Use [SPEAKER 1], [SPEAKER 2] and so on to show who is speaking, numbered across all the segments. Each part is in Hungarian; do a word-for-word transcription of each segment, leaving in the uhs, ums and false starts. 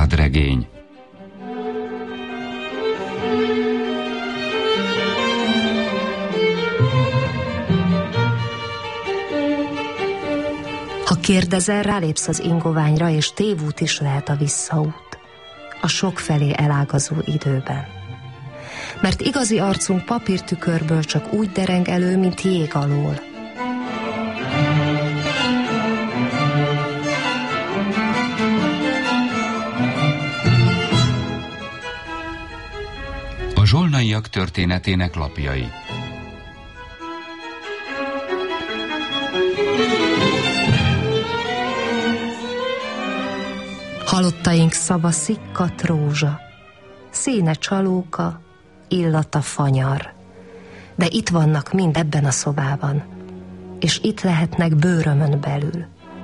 [SPEAKER 1] családregény.
[SPEAKER 2] Ha kérdezel, rálépsz az ingoványra, és tévút is lehet a visszaút, a sokfelé elágazó időben. Mert igazi arcunk papírtükörből csak úgy dereng elő, mint jég alól.
[SPEAKER 1] A zsolnaiak történetének lapjai.
[SPEAKER 2] Halottaink szava szikkat rózsa, színe csalóka, illata fanyar. De itt vannak mind ebben a szobában, és itt lehetnek bőrömön belül.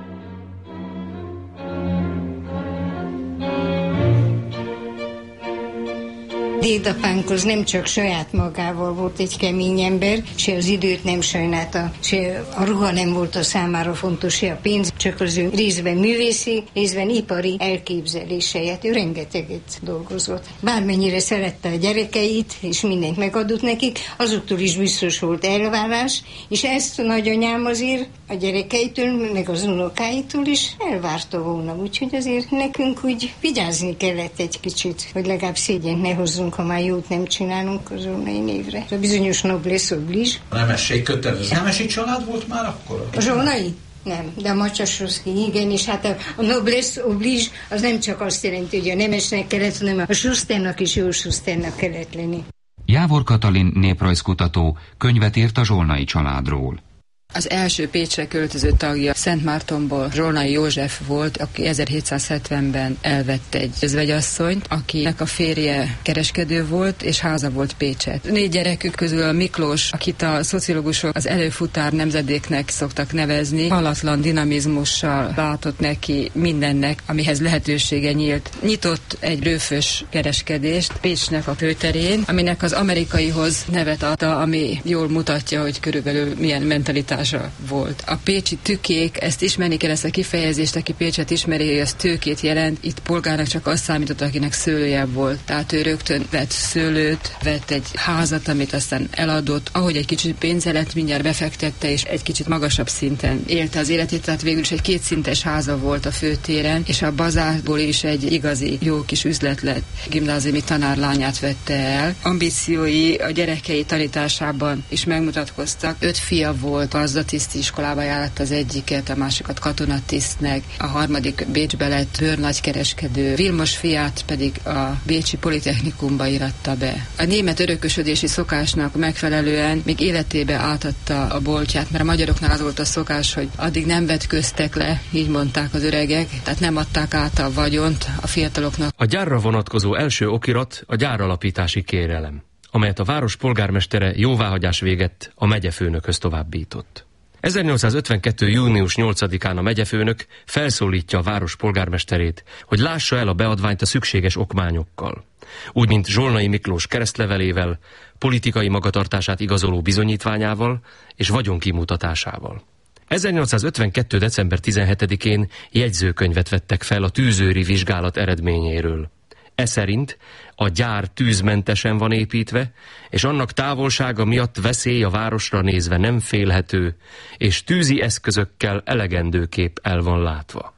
[SPEAKER 3] Dédapánk az nem csak saját magával volt egy kemény ember, se az időt nem sajnálta, se a ruha nem volt a számára fontos, se a pénz, csak az ő részben művészi, részben ipari elképzeléseit. Ő rengeteget dolgozott. Bármennyire szerette a gyerekeit, és mindent megadott nekik, azoktól is biztos volt elvárás, és ezt a nagyanyám azért a gyerekeitől, meg az unokáitól is elvárta volna. Úgyhogy azért nekünk úgy vigyázni kellett egy kicsit, hogy legalább szégyent ne hozzunk, ha már jót nem csinálunk a zsolnai névre. A bizonyos noblesse oblige.
[SPEAKER 4] A nemesség kötelező. Nemesi család volt már akkor?
[SPEAKER 3] A zsolnai? Nem, de a Macsasszoszki, igen, és hát a, a noblesse oblige az nem csak azt jelenti, hogy a nemesnek kellett, hanem a Schusternak is jó Schusternak kellett lenni.
[SPEAKER 1] Jávor Katalin néprajzkutató könyvet írt a zsolnai családról.
[SPEAKER 5] Az első Pécsre költöző tagja Szentmártonból Zsolnai József volt, aki ezerhétszázhetvenben elvett egy özvegyasszonyt, akinek a férje kereskedő volt, és háza volt Pécset. Négy gyerekük közül a Miklós, akit a szociológusok az előfutár nemzedéknek szoktak nevezni, halatlan dinamizmussal látott neki mindennek, amihez lehetősége nyílt. Nyitott egy rőfös kereskedést Pécsnek a főterén, aminek az amerikaihoz nevet adta, ami jól mutatja, hogy körülbelül milyen mentalitás volt. A pécsi tükék, ezt ismerni kell, ezt a kifejezést, aki Pécset ismeri, hogy az tőkét jelent. Itt polgárnak csak azt számított, akinek szőlője volt. Tehát ő rögtön vett szőlőt, vett egy házat, amit aztán eladott. Ahogy egy kicsit pénze lett, mindjárt befektette, és egy kicsit magasabb szinten élte az életét, tehát végül is egy kétszintes háza volt a főtéren, és a bazárból is egy igazi jó kis üzlet lett. Gimnáziumi tanárlányát vette el. Ambíciói a gyerekei tanításában is megmutatkoztak. Öt fia volt, gazdatiszti iskolába járt az egyiket, a másikat katonatisztnek, a harmadik Bécsbe lett bőrnagykereskedő, Vilmos fiát pedig a Bécsi Politechnikumba íratta be. A német örökösödési szokásnak megfelelően még életébe átadta a boltját, mert a magyaroknál az volt a szokás, hogy addig nem vetköztek le, így mondták az öregek, tehát nem adták át a vagyont a fiataloknak.
[SPEAKER 6] A gyárra vonatkozó első okirat a gyáralapítási kérelem, amelyet a város polgármestere jóváhagyás végett a megyefőnökhöz továbbított. ezernyolcszázötvenkettő. június nyolcadikán a megyefőnök felszólítja a város polgármesterét, hogy lássa el a beadványt a szükséges okmányokkal. Úgy, mint Zsolnai Miklós keresztlevelével, politikai magatartását igazoló bizonyítványával és vagyonkimutatásával. ezernyolcszázötvenkettő. december tizenhetedikén jegyzőkönyvet vettek fel a tűzőri vizsgálat eredményéről. E szerint a gyár tűzmentesen van építve, és annak távolsága miatt veszély a városra nézve nem félhető, és tűzi eszközökkel elegendőképp el van látva.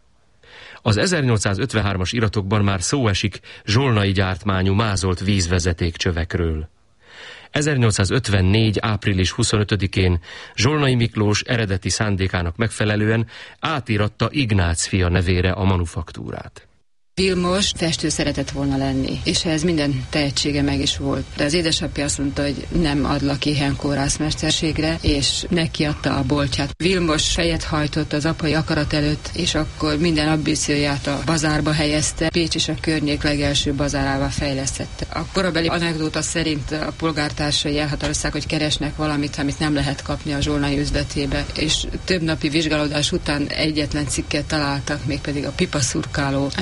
[SPEAKER 6] Az ezernyolcszázötvenhármas iratokban már szó esik zsolnai gyártmányú mázolt vízvezetékcsövekről. ezernyolcszázötvennégy. április huszonötödikén Zsolnai Miklós eredeti szándékának megfelelően átíratta Ignác fia nevére a manufaktúrát.
[SPEAKER 5] Vilmos festő szeretett volna lenni, és ehhez minden tehetsége meg is volt. De az édesapja azt mondta, hogy nem adlak éhen kórászmesterségre, és neki adta a boltját. Vilmos fejet hajtott az apai akarat előtt, és akkor minden ambícióját a bazárba helyezte. Pécs és a környék legelső bazárává fejlesztette. A korabeli anekdóta szerint a polgártársai elhatározták, hogy keresnek valamit, amit nem lehet kapni a zsolnai üzletébe, és több napi vizsgálódás után egyetlen cikket találtak, mégpedig a pipaszurkáló, ami nem volt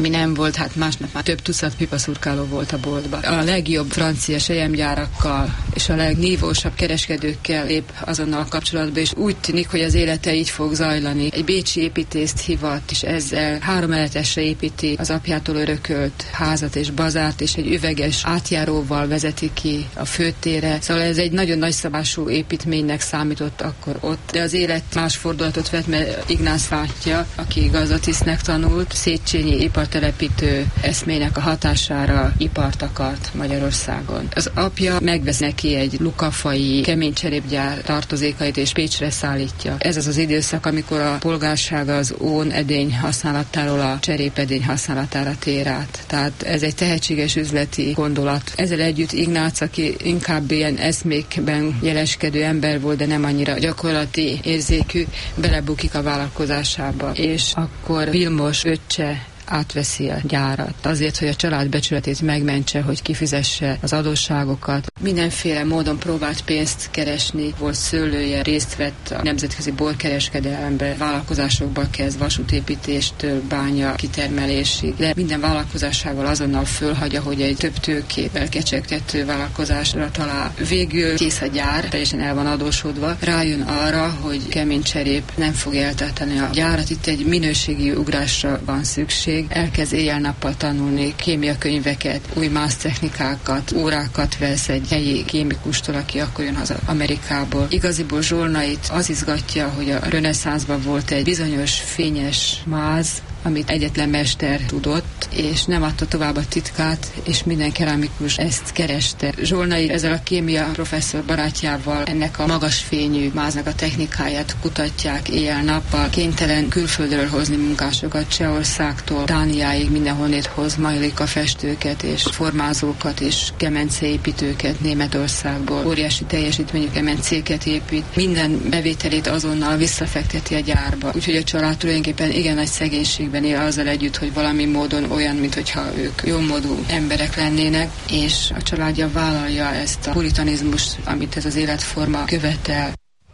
[SPEAKER 5] volt, hát másnap már több tucat pipaszurkáló volt a boltban. A legjobb francia selyemgyárakkal és a legnívósabb kereskedőkkel épp azonnal kapcsolatban, és úgy tűnik, hogy az élete így fog zajlani. Egy bécsi építészt hivat, és ezzel három eletesre építi az apjától örökölt házat és bazárt, és egy üveges átjáróval vezeti ki a főtérre. Szóval ez egy nagyon nagyszabású építménynek számított akkor ott, de az élet más fordulatot vett, mert Ignác bátyja, aki gazatisztnek tanult, Széchenyi ipartelepítő eszmének a hatására ipart akart Magyarországon. Az apja megvesz neki egy lukafai keménycserépgyár tartozékait és Pécsre szállítja. Ez az az időszak, amikor a polgárság az ón edény használatáról a cserépedény használatára tér át. Tehát ez egy tehetséges üzleti gondolat. Ezzel együtt Ignác, aki inkább ilyen eszmékben jeleskedő ember volt, de nem annyira gyakorlati érzékű, belebukik a vállalkozásába. És akkor Vilmos öccse átveszi a gyárat azért, hogy a család becsületét megmentse, hogy kifizesse az adósságokat. Mindenféle módon próbált pénzt keresni, volt szőlője, részt vett a nemzetközi borkereskedelembe, vállalkozásokba kezd vasútépítéstől bánya kitermelésig, de minden vállalkozásával azonnal fölhagyja, hogy egy több tőkével kecsegtető vállalkozásra talál. Végül kész a gyár, teljesen el van adósodva, rájön arra, hogy kemény cserép nem fog eltartani a gyárat, itt egy minőségi ugrásra van szükség. Elkezd éjjel-nappal tanulni kémiakönyveket, új más technikákat, órákat vesz egy helyi kémikustól, aki akkor jön haza Amerikából. Igaziból Zsolnait az izgatja, hogy a reneszánszban volt egy bizonyos fényes máz, amit egyetlen mester tudott, és nem adta tovább a titkát, és minden keramikus ezt kereste. Zsolnai ezzel a kémia professzor barátjával ennek a magas fényű máznak a technikáját kutatják éjjel-nappal. Kénytelen külföldről hozni munkásokat, Csehországtól Dániáig mindenhonnét hoz majlika festőket és formázókat és kemenceépítőket Németországból. Óriási teljesítményű kemencéket épít. Minden bevételét azonnal visszafekteti a gyárba. Úgyhogy a család tulajdonképpen igen nagy szegénységben él azzal együtt, hogy valami módon olyan, mintha ők jómódú emberek lennének, és a családja vállalja ezt a puritanizmust, amit ez az életforma követel.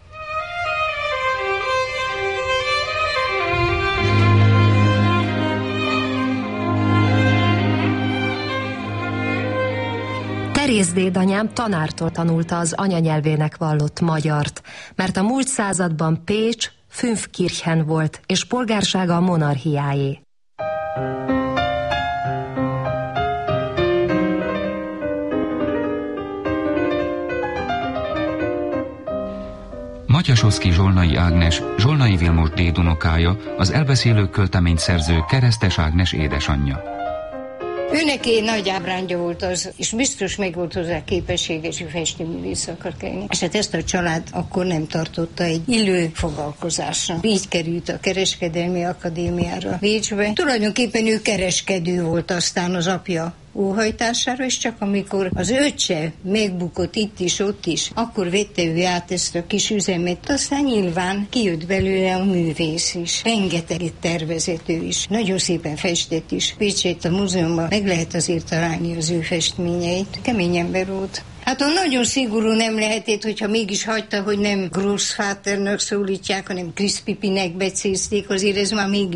[SPEAKER 2] Teréz dédanyám tanártól tanulta az anyanyelvének vallott magyart, mert a múlt században Pécs Fünfkirchen volt, és polgársága a monarchiáé.
[SPEAKER 1] Matyasovszky Zsolnai Ágnes, Zsolnai Vilmos dédunokája, az elbeszélők költeményt szerző Keresztes Ágnes édesanyja.
[SPEAKER 3] Őneké nagy ábrándja volt az, és biztos meg volt hozzá képessége, és festőművész akar kelni. És hát ezt a család akkor nem tartotta egy illő foglalkozásra. Így került a kereskedelmi akadémiára Bécsbe. Tulajdonképpen ő kereskedő volt, aztán az apja óhajtására, és csak amikor az öccse megbukott itt is, ott is, akkor vette ő át ezt a kis üzemet, aztán nyilván kijött belőle a művész is. Rengeteget tervezett ő is. Nagyon szépen festett is. Pécsett a múzeumban meg lehet azért találni az ő festményeit. Kemény ember volt. Hát on nagyon szigorú nem lehetett, hogyha mégis hagyta, hogy nem Grossvaternek szólítják, hanem Kriszpipinek becézték, azért ez már mégis